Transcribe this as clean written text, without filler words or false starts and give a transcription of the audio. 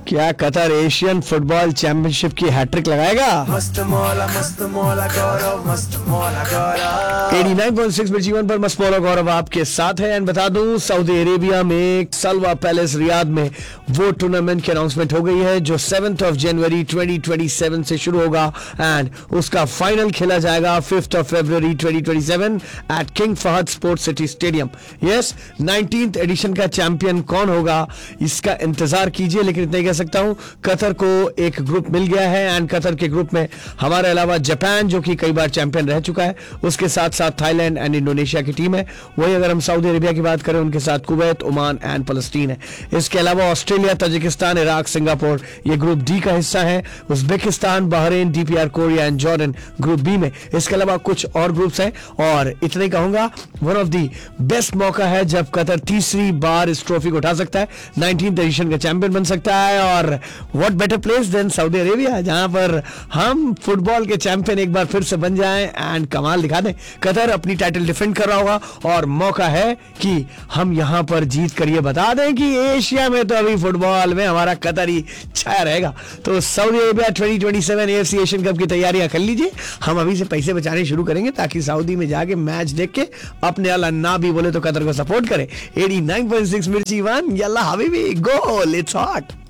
क्या Qatar Asian football championship की hat trick लगाएगा? मस्त मौला गौरव, मस्त मौला गौरव। 89.6 मिर्ची वन पर मस्त मौला गौरव आपके साथ है। एंड बता दूं, सऊदी अरेबिया में सलवा पैलेस रियाद में वो टूर्नामेंट की अनाउंसमेंट हो गई है जो 7th of January 2027 से शुरू होगा एंड उसका फाइनल खेला जाएगा 5th of February 2027 eight king Fahad sports city stadium. Yes, 19th addition का चैंपियन कौन होगा इसका इंतजार कीजिए, लेकिन इतना ही कह सकता हूं कतर को एक ग्रुप मिल गया है एंड कतर के ग्रुप में हमारे अलावा जापान जो कि कई बार चैंपियन रह चुका है, उसके साथ साथ थाईलैंड एंड इंडोनेशिया की टीम है। वहीं अगर हम सऊदी अरेबिया की बात करें, उनके साथ कुवैत, ओमान एंड फलस्तीन है। इसके अलावा ऑस्ट्रेलिया, ताजिकिस्तान, इराक, सिंगापुर ये ग्रुप डी का हिस्सा है। Uzbekistan, Bahrain, DPR Korea and Jordan group B में। इसके अलावा कुछ और ग्रुप्स हैं और इतना ही कहूंगा वन ऑफ दी बेस्ट मौका है जब कतर तीसरी बार इस ट्रॉफी को उठा सकता है, 19th एडिशन का चैंपियन बन सकता है। और what better place then Saudi Arabia, जहां पर हम फुटबॉल के चैंपियन एक बार फिर से बन जाएं एंड कमाल दिखा दें। कतर अपनी टाइटल डिफेंड कर रहा होगा और मौका है कि हम यहां पर जीत कर ये बता दें कि एशिया में तो अभी फुटबॉल में हमारा कतर ही छाया रहेगा। तो Saudi Arabia 2027 AFC Asian cup की तैयारियां कर लीजिए। हम अभी से पैसे बचाने शुरू करेंगे ताकि सऊदी में जाके मैच देख के अपने अल्लाह ना भी बोले तो कतर को सपोर्ट करें। 89.6 मिर्ची one, Yalla Habibi, goal, it's hot.